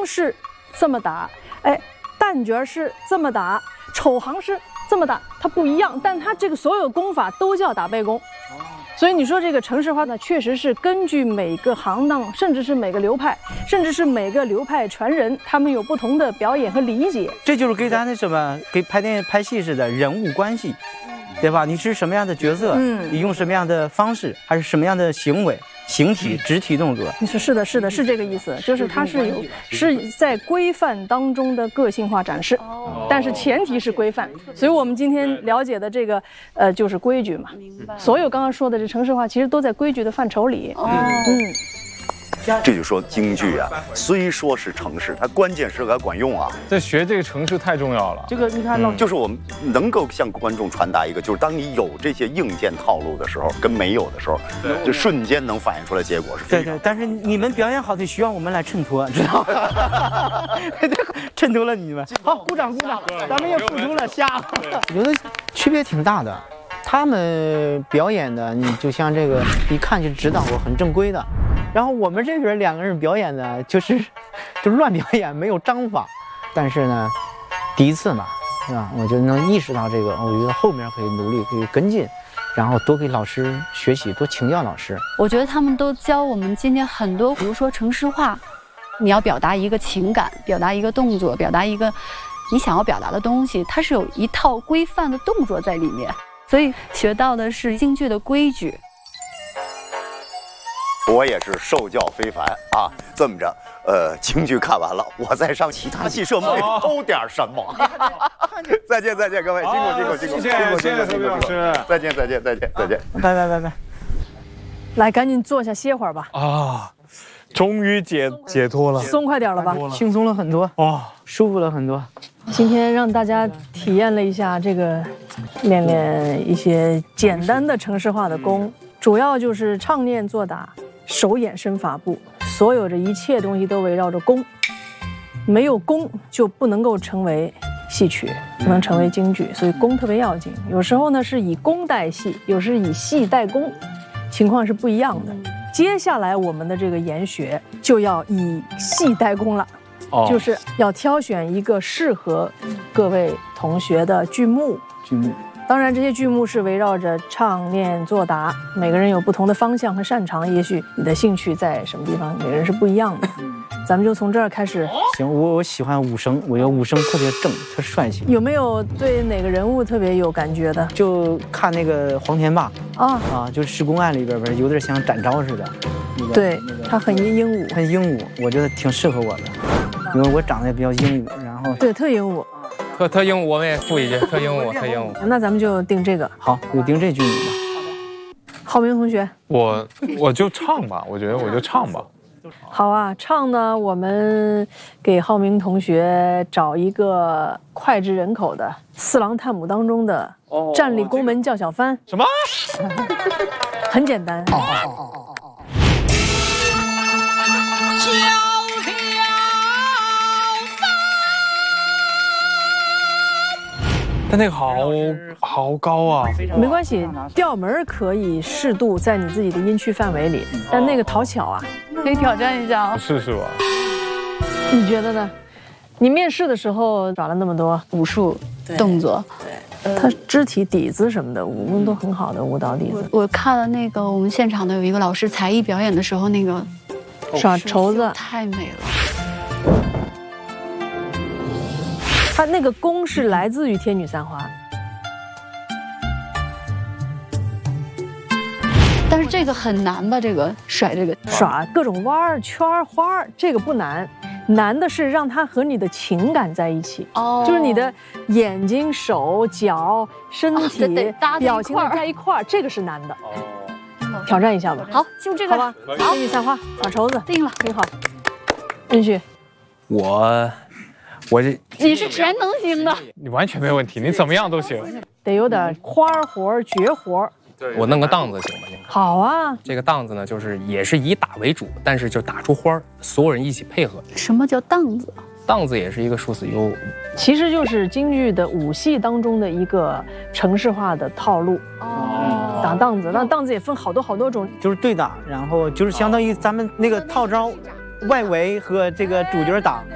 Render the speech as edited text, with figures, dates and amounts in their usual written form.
是这么打，哎，旦角是这么打，丑行是这么打，它不一样，但它这个所有功法都叫打背功。所以你说这个程式化呢，确实是根据每个行当，甚至是每个流派，甚至是每个流派传人，他们有不同的表演和理解。 这就是跟咱的什么，跟拍电影拍戏似的，人物关系，对吧？你是什么样的角色，你用什么样的方式，还是什么样的行为、形体、肢体动作？ 你说是的，是的，是这个意思，就是它是在规范当中的个性化展示，但是前提是规范。所以我们今天了解的这个就是规矩嘛。所有刚刚说的这程式化，其实都在规矩的范畴里。 这就说京剧啊，虽说是程式，它关键是该管用啊。 这学这个程式太重要了。 这个你看， 就是我们能够向观众传达一个，就是当你有这些硬件套路的时候，跟没有的时候，就瞬间能反映出来结果是非常。 对，但是你们表演好，得需要我们来衬托，知道吗？衬托了你们。好，鼓掌鼓掌，咱们也付出了虾。我觉得区别挺大的。他们表演的，你就像这个，一看就指导过，很正规的。然后我们这边两个人表演的，就乱表演，没有章法。但是呢，第一次嘛，是吧？我就能意识到这个，我觉得后面可以努力，可以跟进，然后多给老师学习，多请教老师。 我觉得他们都教我们今天很多，比如说程式化，你要表达一个情感，表达一个动作，表达一个你想要表达的东西，它是有一套规范的动作在里面。所以学到的是京剧的规矩。 我也是受教非凡啊！这么着，京剧看完了，我再上其他戏社里偷点什么。再见，各位，辛苦， 谢谢何老师， 再见， 拜。 来，赶紧坐下歇会儿吧。 啊，终于解脱了， 松快点了吧？ 轻松了很多，舒服了很多。 今天让大家体验了一下这个，练一些简单的程式化的功，主要就是唱念做打、手眼身法步，所有这一切东西都围绕着功，没有功就不能够成为戏曲，不能成为京剧，所以功特别要紧。有时候呢是以功带戏，有时以戏带功，情况是不一样的。接下来我们的这个研学就要以戏带功了。就是要挑选一个适合各位同学的剧目。当然这些剧目是围绕着唱念做打，每个人有不同的方向和擅长，也许你的兴趣在什么地方，每个人是不一样的。咱们就从这儿开始。 行，我喜欢武生，我觉得武生特别正，特帅气。 有没有对哪个人物特别有感觉的？ 就看那个黄天霸就是《施公案》里边有点像展昭似的。 对，他很英武， 很英武，我觉得挺适合我的。因为我长得也比较英武，然后对特英武， 特英武，我们也附一句特英武。 那咱们就定这个， 好，就定这剧名吧。 浩明同学， 我就唱吧，我觉得我就唱吧。 好啊，唱呢，我们给浩明同学找一个脍炙人口的《四郎探母》当中的站立宫门叫小番。 什么？ 很简单。 但那个好高啊！ 没关系，调门可以适度在你自己的音区范围里，但那个讨巧啊， 可以挑战一下啊。 试试吧。 你觉得呢？你面试的时候找了那么多武术动作， 他肢体底子什么的，武功都很好的舞蹈底子。 我看了那个我们现场的有一个老师才艺表演的时候，那个耍绸子太美了。 他那个功是来自于天女散花， 但是这个很难吧？这个甩这个耍各种弯儿、圈儿、花儿，这个不难，难的是让它和你的情感在一起。就是你的眼睛、手、脚、身体、表情在一块儿，这个是难的。挑战一下吧。 好，就这个好吧。天女散花，耍绸子， 定了， 挺好。允许。 我这你是全能型的， 你完全没问题，你怎么样都行。 得有点花活、绝活。 我弄个档子行吗？ 好啊。 这个档子呢，就是也是以打为主，但是就打出花儿，所有人一起配合。 什么叫档子？ 档子也是一个殊死幽， 其实就是京剧的武戏当中的一个程式化的套路。打档子，那档子也分好多种， 就是对打，然后就是相当于咱们那个套招。外围和这个主角打，